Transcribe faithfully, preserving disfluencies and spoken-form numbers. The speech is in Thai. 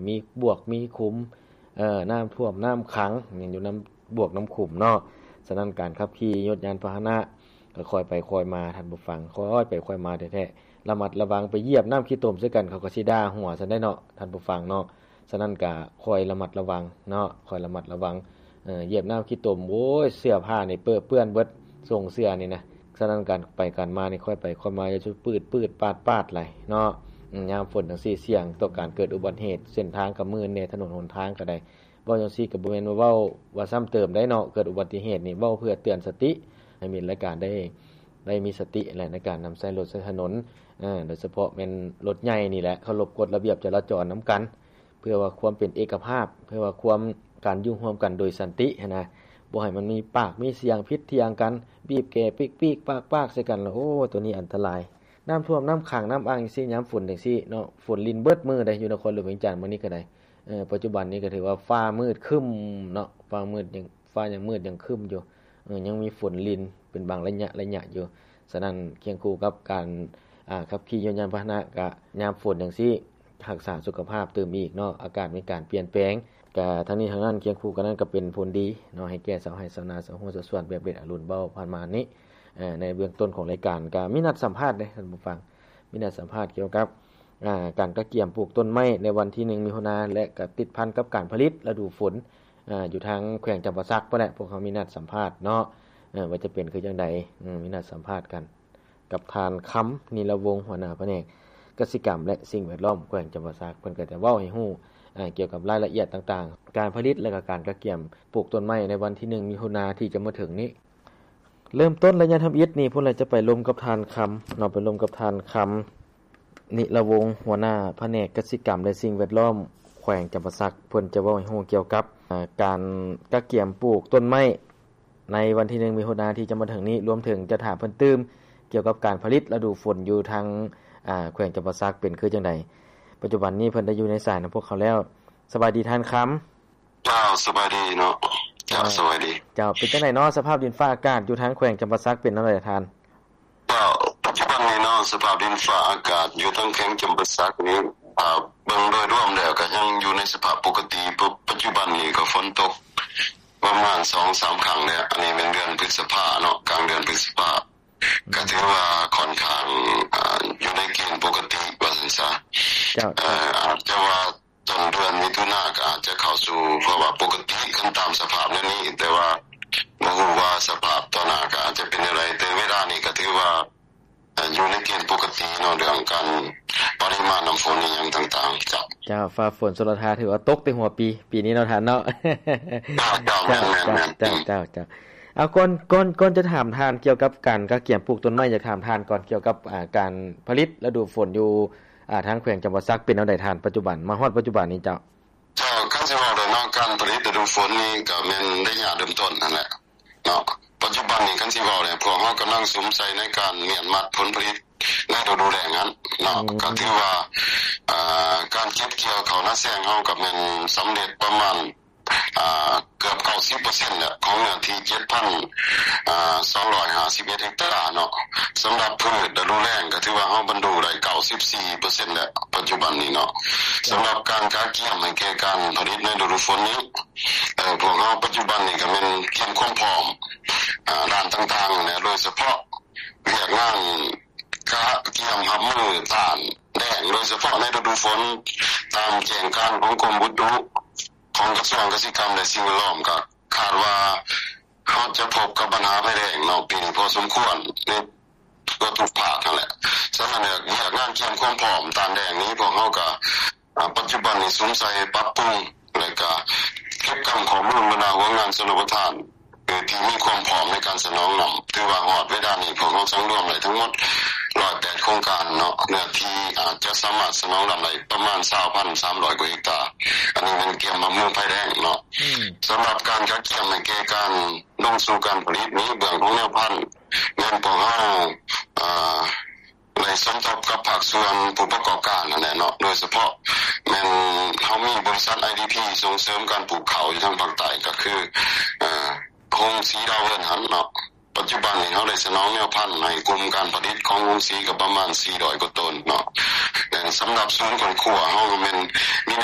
มีบวกมีขุมเอ่อน้ำท่วมน้ำขังยังอยู่น้ำบวกน้ำขุมเนาะฉะนั้นการขับขี่ยนต์ยานพาหนะก็ค่อยไปค่อยมาท่านผู้ฟังค่อยไปค่อยมาแท้ๆระมัดระวังไปเหยียบน้ำขี้ตมใส่กันเขาก็สิด่าหัวซั่นได้เนาะท่านผู้ฟังเนาะฉะนั้นก็ค่อยระมัดระวังเนาะค่อยระมัดระวังเอ่อเหยียบน้ำขี้ตมโอ้ยเสื้อผ้านี่เปื้อนเปื้อนเบิดส่งเสื้อนี่นะฉะนั้นการไปการมานี่ค่อยไปค่อยมาอย่าชุดปืดๆปาดๆไหลเนาะยามฝนจังซี่เสี่ยงต่อการเกิดอุบัติเหตุเส้นทางก็มืดแน่ถนนหนทางก็ได้เว้าจังซี่ก็บ่แม่นว่าเว้าว่าซ้ำเติมได้เนาะเกิดอุบัติเหตุนี่เว้าเพื่อเตือนสติให้มีรายการได้ได้มีสติแหละในการนำใช้รถใช้ถนนเอ่อโดยเฉพาะแม่นรถใหญ่นี่แหละเคารพกฎระเบียบจราจรนํากันเพื่อว่าความเป็นเอกภาพเพื่อว่าความการอยู่ร่วมกันโดยสันติหันนะบ่ให้มันมีปากมีเสียงพิษเถียงกันบีบแก่ปิ๊กๆปากๆใส่กันแล้วโอ้ตัวนี้อันตรายน้ำท่วมน้ำขังน้ำอ่างจังซี่ยามฝนจังซี่เนาะฝนลินเบิดมื้อได้อยู่นครหลวงเวียงจันทน์มื้อนี้ก็ได้เอ่อปัจจุบันนี้ก็ถือว่าฟ้ามืดครึ้มเนาะฟ้ามืดยังฟ้ายังมืดยังครึ้มอยู่เออยังมีฝนลินเป็นบางระยะระยะอยู่ฉะนั้นเคียงคู่กับการอ่าขับขี่ยนต์ยานพาหนะก็ยามฝนจังซี่รักษาสุขภาพเติมอีกเนาะอากาศมีการเปลี่ยนแปลงก็ทั้งนี้ทั้งนั้นเคียงคู่กันนั้นก็เป็นผลดีเนาะให้แก่ชาวไร่ชาวนาชาวฮู้ชาวสวนแบบเด็ดอรุณเบาผ่านมานี้เอ่อในเบื้องต้นของรายการก็มีนัดสัมภาษณ์เด้ท่านผู้ฟังมีนัดสัมภาษณ์เกี่ยวกับอ่าการกระเกียมปลูกต้นไม้ในวันที่หนึ่งมิถุนายนและก็ติดพันกับการผลิตฤดูฝนอ่าอยู่ทางแขวงจำปาสักพุ่นแหละพวกเขามีนัดสัมภาษณ์เนาะเอ่อว่าจะเป็นคือจังได๋อืมมีนัดสัมภาษณ์กันกับทานคำนิรวงศ์หัวหน้าแผนกกสิกรรมและสิ่งแวดล้อมแขวงจำปาสักเพิ่นก็จะเว้าให้ฮู้อ่าเกี่ยวกับรายละเอียดต่างๆการผลิตและก็การกระเกียมปลูกต้นไม้ในวันที่หนึ่งมิถุนายนที่จะมาถึงนี้เริ่มต้นระยะทำอิฐนี่พุ่นเลยจะไปลมกับทานคำเนาะไปลมกับทานคำนิรวงศ์หัวหน้าแผนกกสิกรรมและสิ่งแวดล้อมแขวงจำปาสักเพิ่นจะเว้าให้ฮู้เกี่ยวกับอ่าการกระเกียมปลูกต้นไม้ในวันที่หนึ่งมิถุนายนที่จะมาถึงนี้รวมถึงจะถามเพิ่นตื้มเกี่ยวกับการผลิตฤดูฝนอยู่ทางอ่าแขวงจำปาสักเป็นคือจังได๋ปัจจุบันนี้เพิ่นได้อยู่ในสายนำพวกเขาแล้วสบายดีท่านคำเจ้าสบายดีเนาะเจ้าสบายดีเจ้าเป็นจังได๋เนาะสภาพดินฟ้าอากาศอยู่ทางแขวงจำปาสักเป็นจังได๋ท่านเจ้าปัจจุบันนี้เนาะสภาพดินฟ้าอากาศอยู่ทางแขวงจำปาสักนี้อ่าเบิ่งโดยรวมแล้วก็ยังอยู่ในสภาพปกติปัจจุบันนี้ก็ฝนตกประมาณ สองถึงสาม ครั้งเนี่ยอันนี้เป็นเดือนพฤษภาเนาะกลางเดือนพฤษภาก็ถือว่าค่อนข้างอ่าอยู่ในเกณฑ์ปกติว่าซั่นซะเจ้าเอ่ออาจจะว่าต้นเดือนมิถุนายนอาจจะเข้าสู่ภาวะปกติกันตามสภาพนั้นนี้แต่ว่าบ่ฮู้ว่าสภาพต่อหน้าก็อาจจะเป็นอะไรแต่เวลานี้ก็ถือว่าอยู่ในเกณฑ์ปกติเนาะเรื่องการปริมาณน้ำฝนอีหยังต่างๆจ้ะเจ้าฟ้าฝนชลทานถือว่าตกแต่หัวปีปีนี้เนาะท่านเนาะเจ้าเจ้าแม่นๆเจ้าเจ้าเจ้าเอาก่อนก่อนก่อนจะถามท่านเกี่ยวกับการกระเกียมปลูกต้นไม้อยากถามท่านก่อนเกี่ยวกับอ่าการผลิตฤดูฝนอยู่อ่าทางแขวงจำปาสักเป็นจังได๋ท่านปัจจุบันมาฮอดปัจจุบันนี้เจ้าเจ้าคันสิว่าได้เนาะการผลิตฤดูฝนนี่ก็แม่นระยะเริ่มต้นนั่นแหละเนาะปัจจุบันนี้คันสิว่าเนี่ยพวกเฮากำลังสวมใส่ในการเมียนมัดผลผลิตในฤดูแล้งนั้นเนาะก็ถือว่าอ่าการเก็บเกี่ยวข้าวนาแซงเฮาก็แม่นสำเร็จประมาณอ่าเกือบ เก้าสิบเปอร์เซ็นต์ แล้วของเนื้อที่ เจ็ดพันอ่าสองร้อยห้าสิบเอ็ด เฮกตาร์เนาะสำหรับพืชฤดูแล้งก็ถือว่าเฮาบรรลุได้ เก้าสิบสี่เปอร์เซ็นต์ แล้วปัจจุบันนี้เนาะสำหรับการกาเกี่ยมให้แก่การผลิตในฤดูฝนนี้เอ่อพวกเฮาปัจจุบันนี้ก็แม่นเตรียมความพร้อมอ่าด้านต่างๆเนี่ยโดยเฉพาะเรียกงานกะเกี่ยมรับมือต้านแล้งโดยเฉพาะในฤดูฝนตามแจ้งการของกรมอุตุของกระทรวงเกษตรกรรมและสิ่งแวดล้อมก็คาดว่าเฮาจะพบกับปัญหาภัยแล้งเนาะปีนี้พอสมควรในก็ทุกภาคนั่นแหละฉะนั้นเนี่ยอยากงานเตรียมความพร้อมต้านแล้งนี้พวกเฮาก็อ่าปัจจุบันนี้สงสัยปรับปรุงแล้วก็เก็บกำข้อมูลบรรดาหัวงานชลประทานเอ่อที่มีความพร้อมในการสนองนําถือว่าฮอดเวลานี้พวกเฮาสังรวมได้ทั้งหมดหนึ่งร้อยแปดโครงการเนาะเนื้อที่อาจจะสามารถสนองนําได้ประมาณ ยี่สิบพันสามร้อย กว่าเฮกตาร์อันนี้เป็นเกี่ยวกับเมืองภัยแล้งเนาะสำหรับการคัดเกี่ยมให้แก่การลงสู่การผลิตนี้เบื้องของแนวพันธุ์แม่นพวกเฮาอ่าในสมทบกับภาคส่วนผู้ประกอบการนั่นแหละเนาะโดยเฉพาะแม่นเฮามีบริษัท ไอ ดี พี ส่งเสริมการปลูกข้าวอยู่ทางภาคใต้ก็คือเอ่อโรงสีดาวเรือนหันเนาะปัจจุบันนี้เฮาได้สนองแนวพันธุ์ให้กลุ่มการผลิตของโรงสีก็ประมาณสี่ร้อยกว่าต้นเนาะแต่สำหรับศูนย์คนครัวเฮาก็แม่นมี